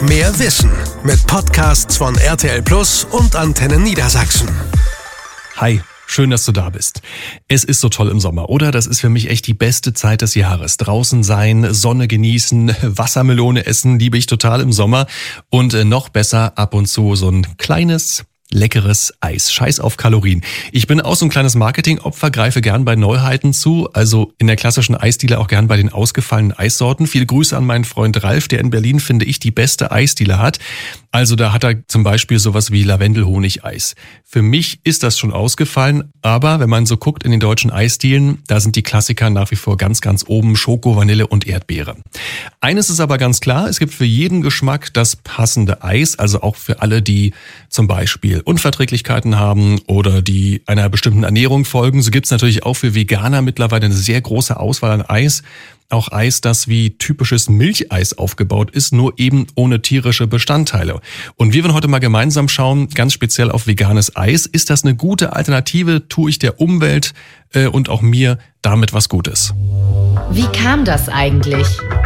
mehr Wissen mit Podcasts von RTL Plus und Antenne Niedersachsen. Hi, schön, dass du da bist. Es ist so toll im Sommer, oder? Das ist für mich echt die beste Zeit des Jahres. Draußen sein, Sonne genießen, Wassermelone essen, liebe ich total im Sommer. Und noch besser ab und zu so ein kleines, leckeres Eis. Scheiß auf Kalorien. Ich bin auch so ein kleines Marketingopfer, greife gern bei Neuheiten zu, also in der klassischen Eisdiele auch gern bei den ausgefallenen Eissorten. Viele Grüße an meinen Freund Ralf, der in Berlin, finde ich, die beste Eisdiele hat. Also da hat er zum Beispiel sowas wie Lavendel-Honig-Eis. Für mich ist das schon ausgefallen, aber wenn man so guckt in den deutschen Eisdielen, da sind die Klassiker nach wie vor ganz, ganz oben: Schoko, Vanille und Erdbeere. Eines ist aber ganz klar, es gibt für jeden Geschmack das passende Eis, also auch für alle, die zum Beispiel Unverträglichkeiten haben oder die einer bestimmten Ernährung folgen. So gibt es natürlich auch für Veganer mittlerweile eine sehr große Auswahl an Eis. Auch Eis, das wie typisches Milcheis aufgebaut ist, nur eben ohne tierische Bestandteile. Und wir wollen heute mal gemeinsam schauen, ganz speziell auf veganes Eis. Ist das eine gute Alternative? Tue ich der Umwelt und auch mir damit was Gutes? Wie kam das eigentlich?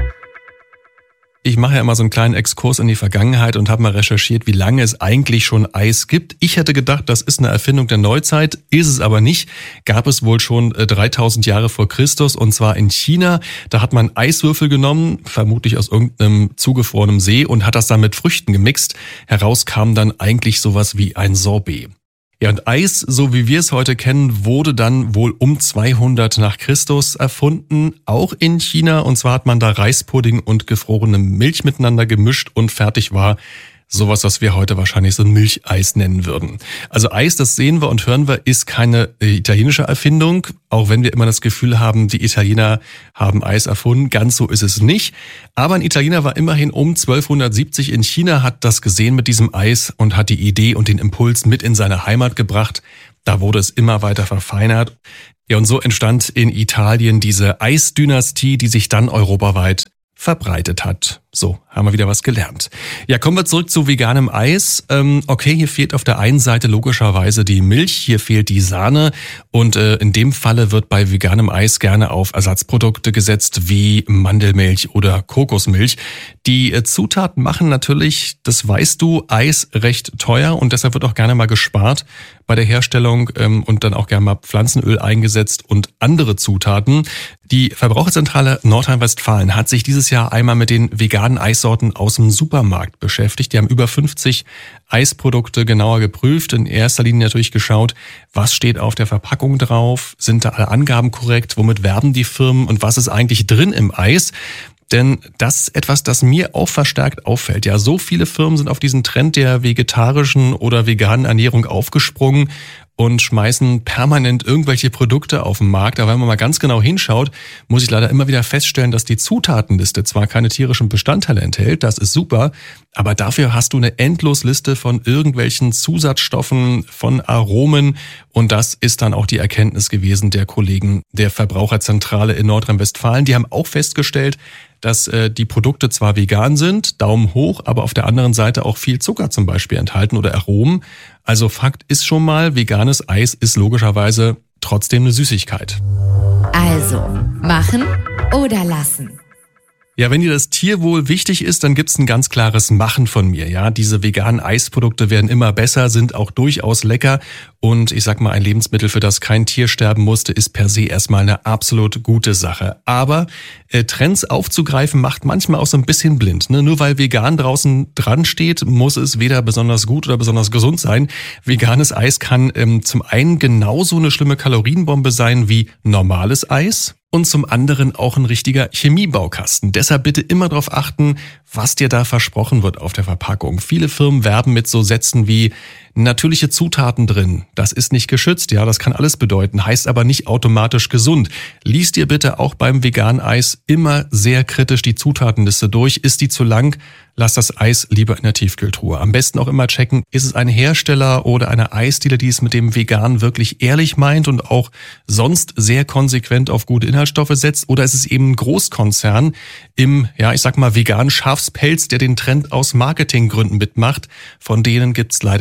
Ich mache ja immer so einen kleinen Exkurs in die Vergangenheit und habe mal recherchiert, wie lange es eigentlich schon Eis gibt. Ich hätte gedacht, das ist eine Erfindung der Neuzeit, ist es aber nicht. Gab es wohl schon 3000 Jahre vor Christus, und zwar in China. Da hat man Eiswürfel genommen, vermutlich aus irgendeinem zugefrorenen See, und hat das dann mit Früchten gemixt. Heraus kam dann eigentlich sowas wie ein Sorbet. Ja, und Eis, so wie wir es heute kennen, wurde dann wohl um 200 nach Christus erfunden, auch in China. Und zwar hat man da Reispudding und gefrorene Milch miteinander gemischt und fertig war sowas, was wir heute wahrscheinlich so ein Milcheis nennen würden. Also Eis, das sehen wir und hören wir, ist keine italienische Erfindung, auch wenn wir immer das Gefühl haben, die Italiener haben Eis erfunden. Ganz so ist es nicht. Aber ein Italiener war immerhin um 1270 in China, hat das gesehen mit diesem Eis und hat die Idee und den Impuls mit in seine Heimat gebracht. Da wurde es immer weiter verfeinert. Ja, und so entstand in Italien diese Eisdynastie, die sich dann europaweit verbreitet hat. So, haben wir wieder was gelernt. Ja, kommen wir zurück zu veganem Eis. Okay, hier fehlt auf der einen Seite logischerweise die Milch, hier fehlt die Sahne, und in dem Falle wird bei veganem Eis gerne auf Ersatzprodukte gesetzt wie Mandelmilch oder Kokosmilch. Die Zutaten machen natürlich, das weißt du, Eis recht teuer, und deshalb wird auch gerne mal gespart bei der Herstellung und dann auch gerne mal Pflanzenöl eingesetzt und andere Zutaten. Die Verbraucherzentrale Nordrhein-Westfalen hat sich dieses Jahr einmal mit den veganen Eissorten aus dem Supermarkt beschäftigt. Die haben über 50 Eisprodukte genauer geprüft. In erster Linie natürlich geschaut, was steht auf der Verpackung drauf, sind da alle Angaben korrekt, womit werben die Firmen und was ist eigentlich drin im Eis. Denn das ist etwas, das mir auch verstärkt auffällt. Ja, so viele Firmen sind auf diesen Trend der vegetarischen oder veganen Ernährung aufgesprungen und schmeißen permanent irgendwelche Produkte auf den Markt. Aber wenn man mal ganz genau hinschaut, muss ich leider immer wieder feststellen, dass die Zutatenliste zwar keine tierischen Bestandteile enthält, das ist super, aber dafür hast du eine Endlosliste von irgendwelchen Zusatzstoffen, von Aromen, und das ist dann auch die Erkenntnis gewesen der Kollegen der Verbraucherzentrale in Nordrhein-Westfalen. Die haben auch festgestellt, dass die Produkte zwar vegan sind, Daumen hoch, aber auf der anderen Seite auch viel Zucker zum Beispiel enthalten oder Aromen. Also Fakt ist schon mal, veganes Eis ist logischerweise trotzdem eine Süßigkeit. Also, machen oder lassen? Ja, wenn dir das Tierwohl wichtig ist, dann gibt's ein ganz klares Machen von mir. Ja, diese veganen Eisprodukte werden immer besser, sind auch durchaus lecker. Und ich sag mal, ein Lebensmittel, für das kein Tier sterben musste, ist per se erstmal eine absolut gute Sache. Aber Trends aufzugreifen macht manchmal auch so ein bisschen blind. Ne? Nur weil vegan draußen dran steht, muss es weder besonders gut oder besonders gesund sein. Veganes Eis kann zum einen genauso eine schlimme Kalorienbombe sein wie normales Eis. Und zum anderen auch ein richtiger Chemiebaukasten. Deshalb bitte immer darauf achten, was dir da versprochen wird auf der Verpackung. Viele Firmen werben mit so Sätzen wie natürliche Zutaten drin. Das ist nicht geschützt, ja, das kann alles bedeuten, heißt aber nicht automatisch gesund. Lies dir bitte auch beim veganen Eis immer sehr kritisch die Zutatenliste durch. Ist die zu lang? Lass das Eis lieber in der Tiefkühltruhe. Am besten auch immer checken, ist es ein Hersteller oder eine Eisdiele, die es mit dem Vegan wirklich ehrlich meint und auch sonst sehr konsequent auf gute Inhaltsstoffe setzt, oder ist es eben ein Großkonzern im, ja, ich sag mal, veganen Schafspelz, der den Trend aus Marketinggründen mitmacht. Von denen gibt's leider sehr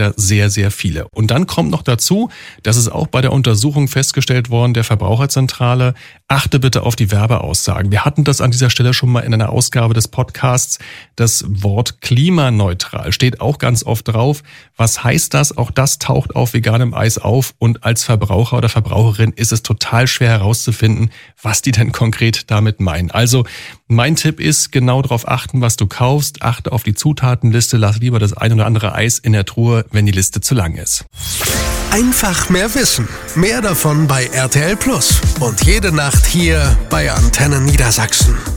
sehr, sehr viele. Und dann kommt noch dazu, das ist auch bei der Untersuchung festgestellt worden, der Verbraucherzentrale, achte bitte auf die Werbeaussagen. Wir hatten das an dieser Stelle schon mal in einer Ausgabe des Podcasts. Das Wort klimaneutral steht auch ganz oft drauf. Was heißt das? Auch das taucht auf veganem Eis auf und als Verbraucher oder Verbraucherin ist es total schwer herauszufinden, was die denn konkret damit meinen. Also mein Tipp ist, genau darauf achten, was du kaufst. Achte auf die Zutatenliste. Lass lieber das ein oder andere Eis in der Truhe, wenn die Liste zu lang ist. Einfach mehr wissen. Mehr davon bei RTL Plus. Und jede Nacht hier bei Antenne Niedersachsen.